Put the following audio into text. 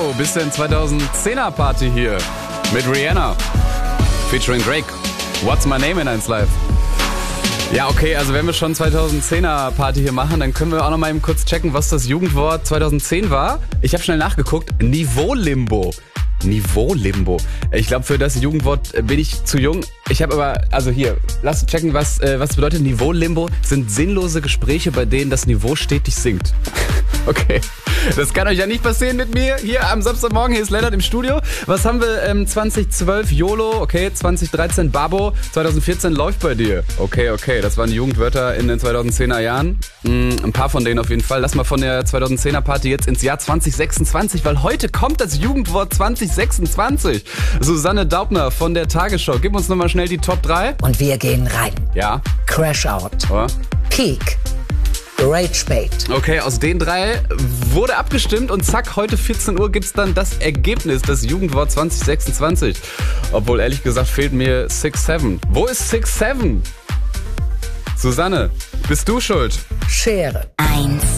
bisschen 2010er Party hier mit Rihanna featuring Drake. What's My Name in 1 Live. Ja, okay, also wenn wir schon 2010er Party hier machen, dann können wir auch noch mal eben kurz checken, was das Jugendwort 2010 war. Ich habe schnell nachgeguckt. Niveau-Limbo. Niveau-Limbo. Ich glaube, für das Jugendwort bin ich zu jung. Ich habe aber, also hier, lass uns checken, was bedeutet Niveau-Limbo. Sind sinnlose Gespräche, bei denen das Niveau stetig sinkt. Okay, das kann euch ja nicht passieren mit mir. Hier am Samstagmorgen, hier ist Lennart im Studio. Was haben wir 2012 YOLO, okay, 2013 Babo, 2014 läuft bei dir. Okay, das waren die Jugendwörter in den 2010er Jahren. Ein paar von denen auf jeden Fall. Lass mal von der 2010er Party jetzt ins Jahr 2026, weil heute kommt das Jugendwort 2026. Susanne Daubner von der Tagesschau. Gib uns nochmal schnell die Top 3. Und wir gehen rein. Ja. Crash Out. Oh. Peak. Rage Bait. Okay, aus den 3 wurde abgestimmt und zack, heute 14 Uhr gibt's dann das Ergebnis, das Jugendwort 2026. Obwohl, ehrlich gesagt, fehlt mir 6-7. Wo ist 6-7? Susanne, bist du schuld? Schere. 1.